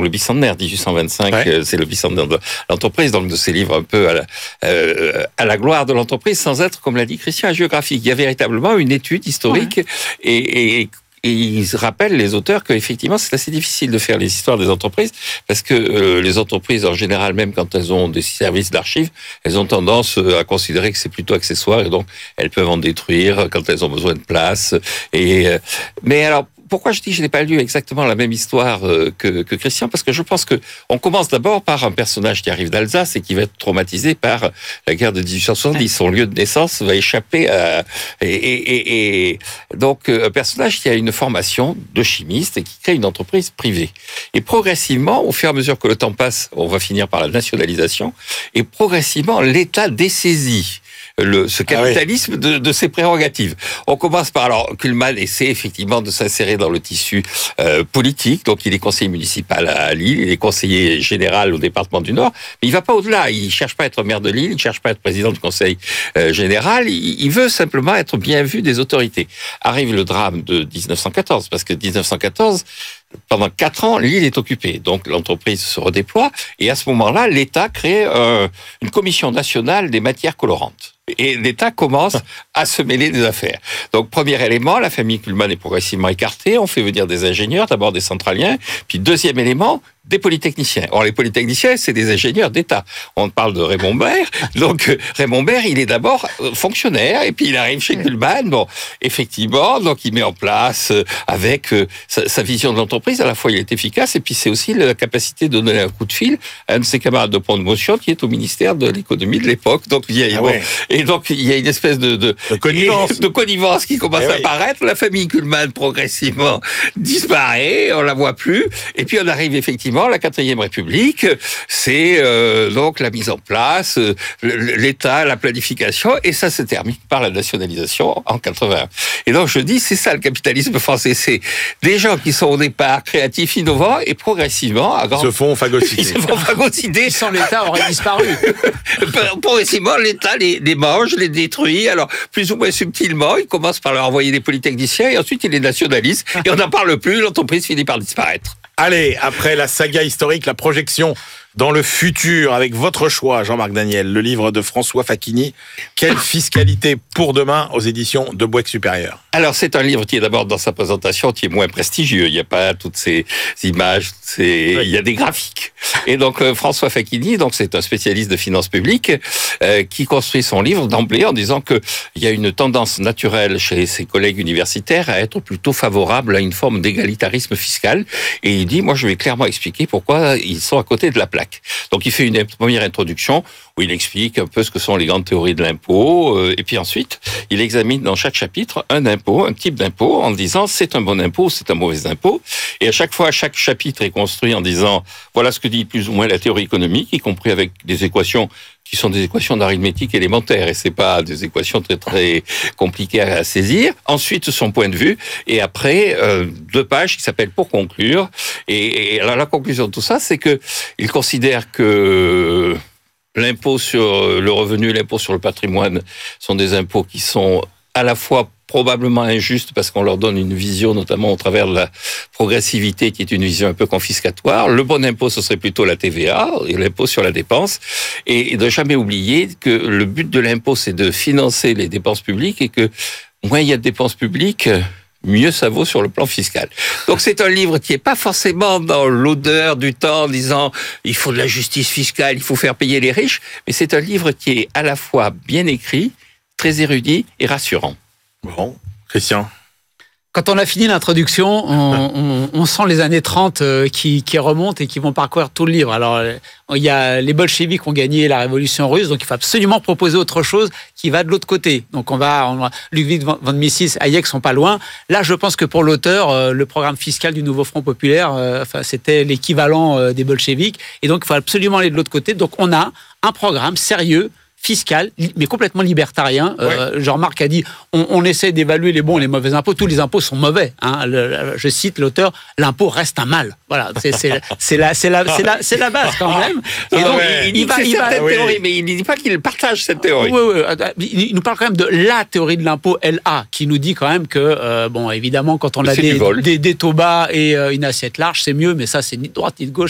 le bicentenaire, 1825, Ouais. c'est le bicentenaire de l'entreprise, donc de ces livres un peu à la gloire de l'entreprise, sans être, comme l'a dit Christian, géographique. Il y a véritablement une étude historique et ils rappellent, les auteurs, qu'effectivement, c'est assez difficile de faire les histoires des entreprises parce que les entreprises, en général, même quand elles ont des services d'archives, elles ont tendance à considérer que c'est plutôt accessoire et donc elles peuvent en détruire quand elles ont besoin de place. Mais alors, pourquoi je dis que je n'ai pas lu exactement la même histoire que Christian? Parce que je pense que on commence d'abord par un personnage qui arrive d'Alsace et qui va être traumatisé par la guerre de 1870. Son lieu de naissance va échapper à... Et donc, un personnage qui a une formation de chimiste et qui crée une entreprise privée. Et progressivement, au fur et à mesure que le temps passe, on va finir par la nationalisation, et progressivement, l'État dessaisit ce capitalisme de ses prérogatives. On commence par, alors, Kuhlmann essaie effectivement de s'insérer dans le tissu politique, donc il est conseiller municipal à Lille, il est conseiller général au département du Nord, mais il va pas au-delà, il cherche pas à être maire de Lille, il cherche pas à être président du conseil général, il veut simplement être bien vu des autorités. Arrive le drame de 1914, parce que 1914, pendant 4 ans, l'île est occupée. Donc, l'entreprise se redéploie. Et à ce moment-là, l'État crée une commission nationale des matières colorantes. Et l'État commence à se mêler des affaires. Donc, premier élément, la famille Kuhlmann est progressivement écartée. On fait venir des ingénieurs, d'abord des centraliens. Puis, deuxième élément, des polytechniciens. Or, les polytechniciens, c'est des ingénieurs d'État. On parle de Raymond Baer. Donc, Raymond Baer, il est d'abord fonctionnaire. Et puis, il arrive chez Kuhlmann. Bon, effectivement, donc, il met en place, avec sa vision de l'entreprise, à la fois, il est efficace. Et puis, c'est aussi la capacité de donner un coup de fil à un de ses camarades de promotion qui est au ministère de l'économie de l'époque. Donc, et donc, il y a une espèce de connivence qui commence à apparaître. La famille Kuhlmann, progressivement, disparaît. On la voit plus. Et puis, on arrive effectivement la 4e République, c'est donc la mise en place, l'État, la planification, et ça se termine par la nationalisation en 81. Et donc je dis, c'est ça le capitalisme français, c'est des gens qui sont au départ créatifs, innovants, et progressivement... se font phagocyter. Sans l'État aurait disparu. Progressivement, l'État les mange, les détruit, alors plus ou moins subtilement, il commence par leur envoyer des polytechniciens, et ensuite il les nationalise, et on n'en parle plus, l'entreprise finit par disparaître. Allez, après la saga historique, la projection dans le futur, avec votre choix, Jean-Marc Daniel, le livre de François Facchini, Quelle fiscalité pour demain, aux éditions de Boueix Supérieur. Alors, c'est un livre qui est d'abord, dans sa présentation, qui est moins prestigieux. Il n'y a pas toutes ces images, il y a des graphiques. Et donc, François Facchini, donc, c'est un spécialiste de finances publiques, qui construit son livre d'emblée en disant que il y a une tendance naturelle chez ses collègues universitaires à être plutôt favorable à une forme d'égalitarisme fiscal. Et il dit, moi, je vais clairement expliquer pourquoi ils sont à côté de la plaque. Donc, il fait une première introduction où il explique un peu ce que sont les grandes théories de l'impôt. Et puis ensuite, il examine dans chaque chapitre un impôt, un type d'impôt, en disant c'est un bon impôt, c'est un mauvais impôt. Et à chaque fois, chaque chapitre est construit en disant voilà ce que dit plus ou moins la théorie économique, y compris avec des équations qui sont des équations d'arithmétique élémentaire, et c'est pas des équations très très compliquées à saisir. Ensuite, son point de vue, et après 2 pages qui s'appellent Pour conclure. Et alors la conclusion de tout ça, c'est que il considère que l'impôt sur le revenu et l'impôt sur le patrimoine sont des impôts qui sont à la fois probablement injustes parce qu'on leur donne une vision, notamment au travers de la progressivité, qui est une vision un peu confiscatoire. Le bon impôt, ce serait plutôt la TVA et l'impôt sur la dépense. Et de jamais oublier que le but de l'impôt, c'est de financer les dépenses publiques et que moins il y a de dépenses publiques, mieux ça vaut sur le plan fiscal. Donc c'est un livre qui est pas forcément dans l'odeur du temps, en disant il faut de la justice fiscale, il faut faire payer les riches, mais c'est un livre qui est à la fois bien écrit, très érudit et rassurant. Bon, Christian. Quand on a fini l'introduction, on sent les années 30 qui remontent et qui vont parcourir tout le livre. Alors, il y a les bolcheviks ont gagné la révolution russe, donc il faut absolument proposer autre chose qui va de l'autre côté. Donc Ludwig von Mises, Hayek sont pas loin. Là, je pense que pour l'auteur, le programme fiscal du Nouveau Front Populaire, c'était l'équivalent des bolcheviks. Et donc, il faut absolument aller de l'autre côté. Donc, on a un programme sérieux, fiscal, mais complètement libertarien. Jean-Marc a dit, on essaie d'évaluer les bons et les mauvais impôts. Tous les impôts sont mauvais. Hein. Je cite l'auteur, l'impôt reste un mal. Voilà, c'est la base quand même. Et donc, il va théorie, mais il ne dit pas qu'il partage cette théorie. Il nous parle quand même de la théorie de l'impôt LA, qui nous dit quand même que, bon, évidemment, quand on a des taux bas et une assiette large, c'est mieux, mais ça, c'est ni de droite ni de gauche.